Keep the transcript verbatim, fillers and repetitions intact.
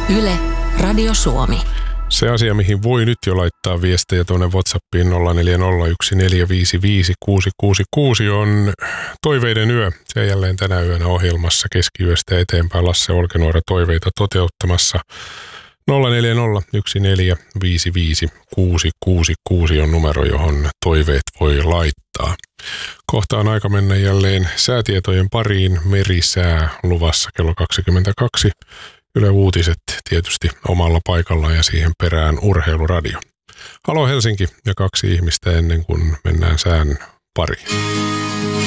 Yle, Radio Suomi. Se asia, mihin voi nyt jo laittaa viestejä tuonne WhatsAppiin nolla neljä nolla yksi neljä viisi viisi kuusi kuusi kuusi on Toiveiden yö. Se jälleen tänä yönä ohjelmassa keskiyöstä eteenpäin Lasse Olkinuora toiveita toteuttamassa. nolla neljä nolla yksi neljä viisi viisi kuusi kuusi kuusi on numero, johon toiveet voi laittaa. Kohta on aika mennä jälleen säätietojen pariin. Merisää luvassa kello kaksikymmentäkaksi. Yle Uutiset tietysti omalla paikallaan ja siihen perään Urheiluradio. Halo Helsinki ja kaksi ihmistä ennen kuin mennään sään pariin.